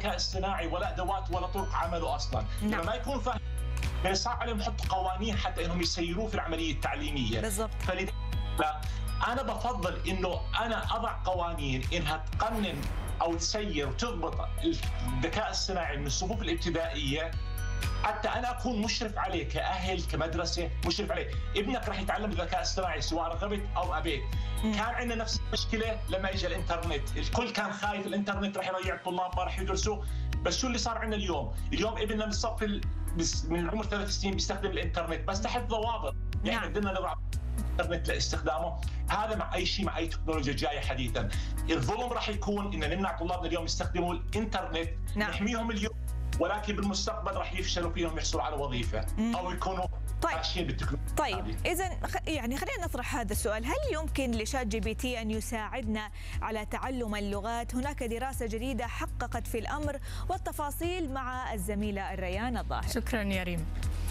ذكاء اصطناعي ولا ادوات ولا طرق عمله اصلا. لما ما يكونوا فاهم صعب عليهم يحطوا قوانين حتى انهم يسيروه في العمليه التعليميه. بالضبط. فلذلك انا بفضل انه انا اضع قوانين انها تقنن او تسير وتضبط الذكاء الصناعي من الصفوف الابتدائيه، حتى انا اكون مشرف عليه كاهل كمدرسه، مشرف عليه. ابنك راح يتعلم الذكاء الاصطناعي سواء رغبت او ابيت. كان عندنا نفس المشكله لما اجى الانترنت، الكل كان خايف الانترنت راح يضيع الطلاب ما راح يدرسوا. بس شو اللي صار عندنا اليوم؟ اليوم ابننا من الصف من العمر 3 سنين بيستخدم الانترنت بس تحت ضوابط، يعني بدنا نضع الانترنت لاستخدامه. هذا مع اي شيء، مع اي تكنولوجيا جايه حديثا. الظلم راح يكون ان نمنع طلابنا اليوم يستخدموا الانترنت، نحميهم اليوم، ولكن بالمستقبل راح يفشلوا فيهم يحصلوا على وظيفه او يكونوا ماشيين بالتكنولوجيا. طيب اذا يعني خلينا نطرح هذا السؤال، هل يمكن لشات جي بي تي ان يساعدنا على تعلم اللغات؟ هناك دراسه جديده حققت في الامر، والتفاصيل مع الزميله الريان الظاهر. شكرا يا ريم.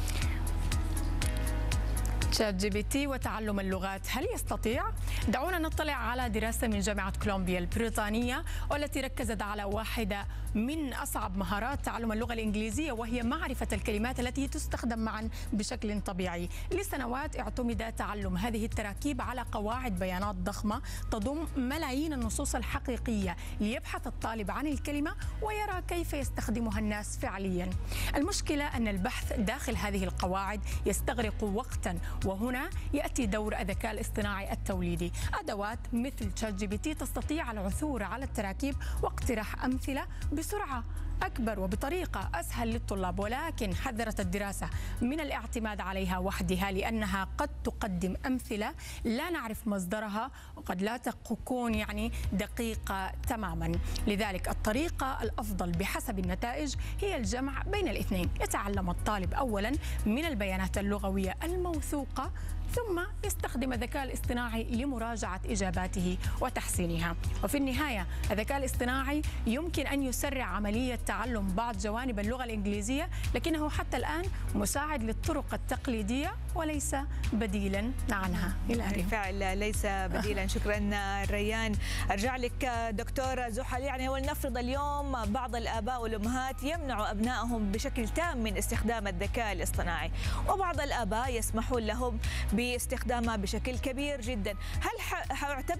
شات جي بي تي وتعلم اللغات، هل يستطيع؟ دعونا نطلع على دراسة من جامعة كولومبيا البريطانية، والتي ركزت على واحدة من أصعب مهارات تعلم اللغة الإنجليزية، وهي معرفة الكلمات التي تستخدم معا بشكل طبيعي. لسنوات اعتمد تعلم هذه التراكيب على قواعد بيانات ضخمة تضم ملايين النصوص الحقيقية، ليبحث الطالب عن الكلمة ويرى كيف يستخدمها الناس فعليا. المشكلة أن البحث داخل هذه القواعد يستغرق وقتا، وهنا يأتي دور الذكاء الاصطناعي التوليدي. أدوات مثل شات جي بي تي تستطيع العثور على التراكيب واقتراح أمثلة بسرعة أكبر وبطريقة أسهل للطلاب، ولكن حذرت الدراسة من الاعتماد عليها وحدها، لأنها قد تقدم أمثلة لا نعرف مصدرها وقد لا تكون يعني دقيقة تماما. لذلك الطريقة الأفضل بحسب النتائج هي الجمع بين الاثنين. يتعلم الطالب أولا من البيانات اللغوية الموثوقة، ثم يستخدم الذكاء الاصطناعي لمراجعة إجاباته وتحسينها. وفي النهاية الذكاء الاصطناعي يمكن أن يسرع عملية تعلم بعض جوانب اللغة الإنجليزية، لكنه حتى الآن مساعد للطرق التقليدية وليس بديلا عنها. بالفعل ليس بديلا. شكرا ريان. أرجع لك دكتور زحل، يعني ولنفرض اليوم بعض الآباء والأمهات يمنعوا أبنائهم بشكل تام من استخدام الذكاء الاصطناعي، وبعض الآباء يسمحون لهم باستخدامه بشكل كبير جدا، هل